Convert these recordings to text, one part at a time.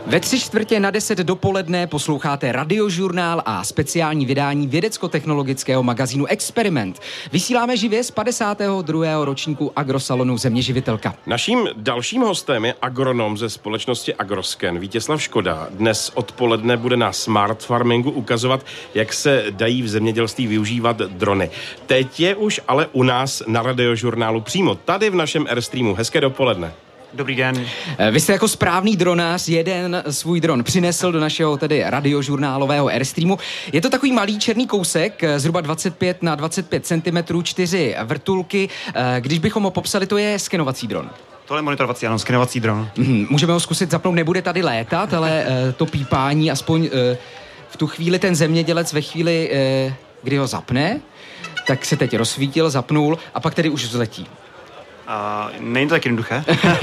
Ve 9:45 dopoledne posloucháte Radiožurnál a speciální vydání vědecko-technologického magazínu Experiment. Vysíláme živě z 52. ročníku agrosalonu Zeměživitelka. Naším dalším hostem je agronom ze společnosti Agrosken Vítězslav Škoda. Dnes odpoledne bude na Smart Farmingu ukazovat, jak se dají v zemědělství využívat drony. Teď je už ale u nás na Radiožurnálu přímo tady v našem Airstreamu. Hezké dopoledne. Dobrý den. Vy jste jako správný dronář jeden svůj dron přinesl do našeho tedy radiožurnálového Airstreamu. Je to takový malý černý kousek, zhruba 25 na 25 cm, 4 vrtulky. Když bychom ho popsali, to je skenovací dron. Tohle je monitorovací, ano, skenovací dron. Můžeme ho zkusit zapnout, nebude tady létat, ale to pípání, aspoň v tu chvíli ten zemědělec ve chvíli, kdy ho zapne, tak se teď rozsvítil, zapnul a pak tedy už vzletí. Není to tak jednoduché.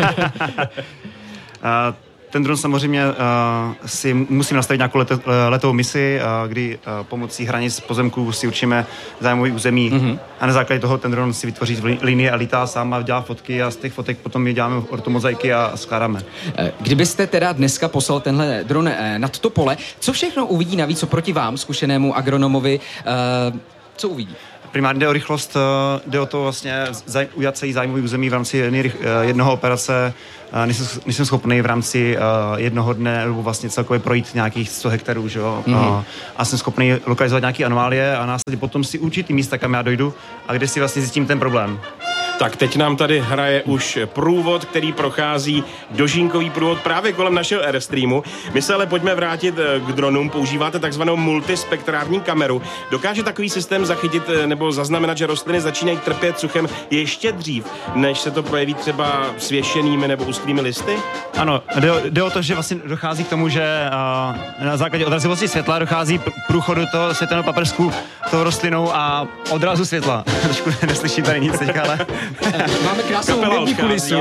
Ten dron samozřejmě si musím nastavit nějakou letovou misi, kdy pomocí hranic pozemků si určíme zájmový území a na základě toho ten dron si vytvoří linie a lítá sám a dělá fotky a z těch fotek potom je děláme ortomozaiky a skládáme. Kdybyste teda dneska poslal tenhle dron nad to pole, co všechno uvidí navíc oproti vám, zkušenému agronomovi, co uvidí? Primárně jde o rychlost, jde o to vlastně udělat celý zájmový území v rámci jednoho operace. Nejsem schopný v rámci jednoho dne nebo vlastně celkově projít nějakých 100 hektarů, že jo? A jsem schopný lokalizovat nějaké anomálie a následně potom si určitý místa, kam já dojdu a kde si vlastně zjistím ten problém. Tak teď nám tady hraje už průvod, který prochází dožínkový průvod právě kolem našeho Airstreamu. My se ale pojďme vrátit k dronům. Používáte takzvanou multispektrální kameru. Dokáže takový systém zachytit nebo zaznamenat, že rostliny začínají trpět suchem ještě dřív, než se to projeví třeba svěšenými nebo usklými listy? Ano, jde o to, že vlastně dochází k tomu, že na základě odrazivosti světla dochází průchodu toho světelného paprsku tou rostlinou a odrazu světla. Trošku neslyším tady nic teďka, ale... Máme krásnou hudební kulisu.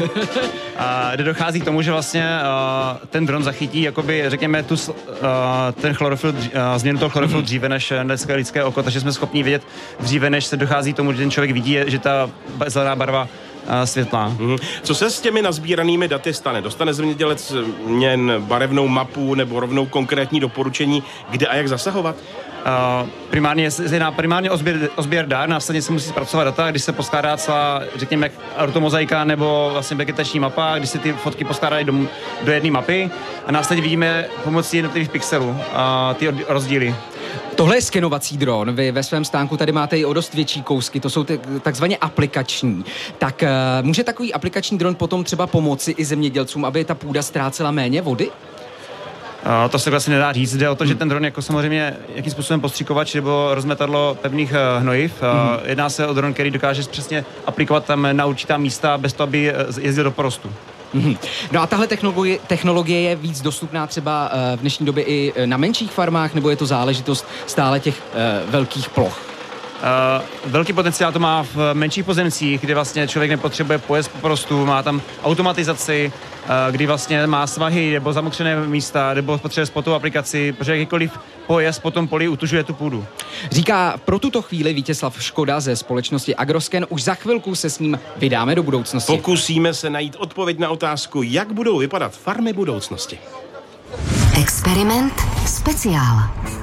Kde dochází k tomu, že vlastně ten dron zachytí, jakoby, řekněme, ten chlorofil, změnu toho chlorofilu dříve než lidské oko, takže jsme schopni vidět dříve, než se dochází k tomu, že ten člověk vidí, že ta zelená barva světla. Co se s těmi nazbíranými daty stane? Dostane zemědělec jen barevnou mapu nebo rovnou konkrétní doporučení, kde a jak zasahovat? Primárně o sběr dat, následně se musí zpracovat data, když se poskládá celá, řekněme, ortomozaika nebo vlastně vegetační mapa, když se ty fotky poskládají do jedné mapy a následně vidíme pomocí jednotlivých pixelů ty rozdíly. Tohle je skenovací dron, vy ve svém stánku tady máte i o dost větší kousky, to jsou takzvaně aplikační. Tak může takový aplikační dron potom třeba pomoci i zemědělcům, aby ta půda ztrácela méně vody? To se vlastně nedá říct. Jde o to, že ten dron jako samozřejmě jakým způsobem postřikovač nebo rozmetadlo pevných hnojiv. Jedná se o dron, který dokáže přesně aplikovat tam na určitá místa bez toho, aby jezdil do porostu. No a tahle technologie je víc dostupná třeba v dnešní době i na menších farmách, nebo je to záležitost stále těch velkých ploch? Velký potenciál to má v menších pozemcích, kde vlastně člověk nepotřebuje pojezd po porostu, má tam automatizaci, kdy vlastně má svahy nebo zamokřené místa, nebo potřebuje spotovou aplikaci, protože jakýkoliv pojezd po tom poli utužuje tu půdu. Říká pro tuto chvíli Vítězslav Škoda ze společnosti Agrosken. Už za chvilku se s ním vydáme do budoucnosti. Pokusíme se najít odpověď na otázku, jak budou vypadat farmy budoucnosti. Experiment speciál.